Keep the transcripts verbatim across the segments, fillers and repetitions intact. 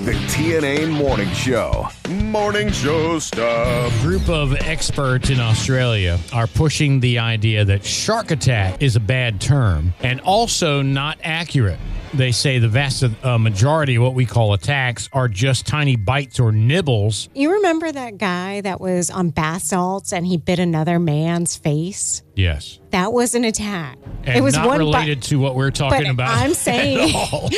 The T N A Morning Show. Morning Show stuff. A group of experts in Australia are pushing the idea that shark attack is a bad term and also not accurate. They say the vast uh, majority of what we call attacks are just tiny bites or nibbles. You remember that guy that was on bath salts and he bit another man's face? Yes. That was an attack. And it was not one related bite, to what we're talking but about. I'm saying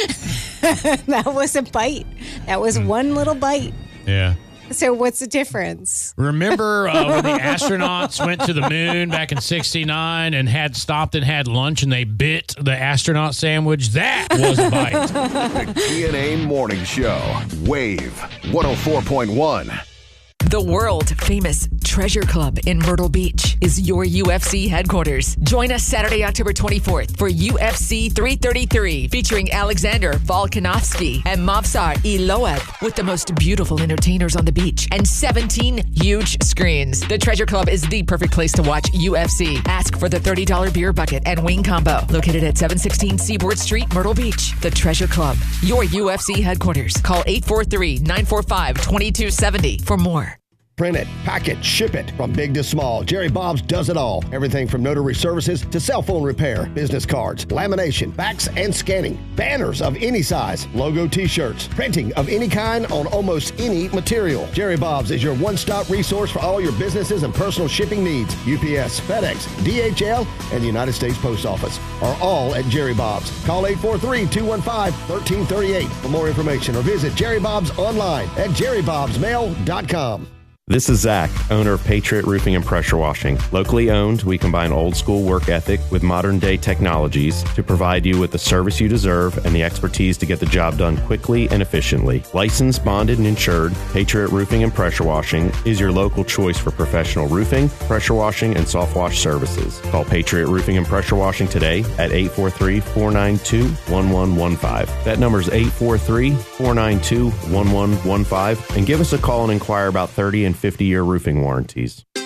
that was a bite. That was Mm. one little bite. Yeah. So what's the difference? Remember uh, when the astronauts went to the moon back in sixty-nine and had stopped and had lunch and they bit the astronaut sandwich? That was a bite. The T N A Morning Show. Wave one oh four point one. The world-famous Treasure Club in Myrtle Beach is your U F C headquarters. Join us Saturday, October twenty-fourth for U F C three thirty-three featuring Alexander Volkanovski and Movsar Eloev with the most beautiful entertainers on the beach and seventeen huge screens. The Treasure Club is the perfect place to watch U F C. Ask for the thirty dollars beer bucket and wing combo. Located at seven sixteen Seaboard Street, Myrtle Beach. The Treasure Club, your U F C headquarters. Call eight four three, nine four five, two two seven zero for more. Print it, pack it, ship it. From big to small, Jerry Bob's does it all. Everything from notary services to cell phone repair, business cards, lamination, fax and scanning, banners of any size, logo t-shirts, printing of any kind on almost any material. Jerry Bob's is your one-stop resource for all your businesses and personal shipping needs. U P S, FedEx, D H L, and the United States Post Office are all at Jerry Bob's. Call eight four three, two one five, one three three eight for more information or visit Jerry Bob's online at jerry bobs mail dot com. This is Zach, owner of Patriot Roofing and Pressure Washing. Locally owned, we combine old school work ethic with modern day technologies to provide you with the service you deserve and the expertise to get the job done quickly and efficiently. Licensed, bonded, and insured, Patriot Roofing and Pressure Washing is your local choice for professional roofing, pressure washing, and soft wash services. Call Patriot Roofing and Pressure Washing today at eight four three, four nine two, one one one five. That number is eight four three, four nine two, one one one five, and give us a call and inquire about thirty and fifty-year roofing warranties.